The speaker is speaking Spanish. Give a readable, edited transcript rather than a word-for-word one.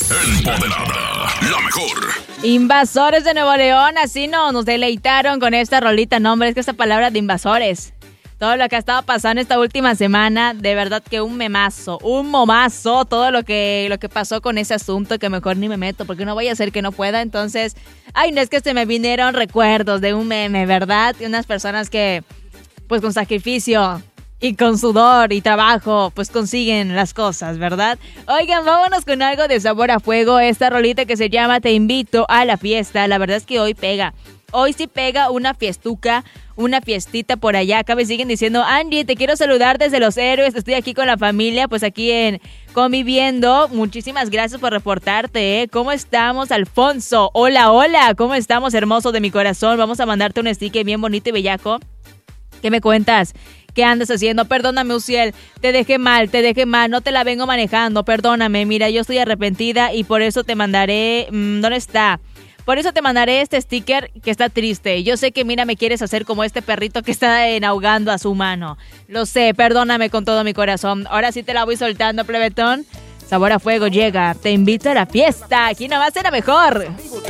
Empoderada, la mejor. Invasores de Nuevo León, así nos deleitaron con esta rolita. No, hombre, es que esta palabra de invasores. Todo lo que ha estado pasando esta última semana, de verdad que un momazo, todo lo que pasó con ese asunto, que mejor ni me meto, porque no vaya a ser que no pueda. Entonces, ay, no, es que se me vinieron recuerdos de un meme, ¿verdad? Y unas personas que, pues con sacrificio y con sudor y trabajo, pues consiguen las cosas, ¿verdad? Oigan, vámonos con algo de sabor a fuego. Esta rolita que se llama Te invito a la fiesta. La verdad es que hoy pega. Hoy sí pega una fiestuca, una fiestita por allá. Acá me siguen diciendo, Angie, te quiero saludar desde Los Héroes. Estoy aquí con la familia, pues aquí conviviendo. Muchísimas gracias por reportarte, ¿eh? ¿Cómo estamos, Alfonso? Hola, hola. ¿Cómo estamos, hermoso de mi corazón? Vamos a mandarte un sticker bien bonito y bellaco. ¿Qué me cuentas? ¿Qué andas haciendo? Perdóname, Uciel, te dejé mal, no te la vengo manejando, perdóname, mira, yo estoy arrepentida y por eso te mandaré, ¿dónde está? Por eso te mandaré este sticker que está triste. Yo sé que, mira, me quieres hacer como este perrito que está ahogando a su mano. Lo sé, perdóname con todo mi corazón. Ahora sí te la voy soltando, plebetón. Sabor a fuego llega, te invito a la fiesta, aquí nomás será mejor.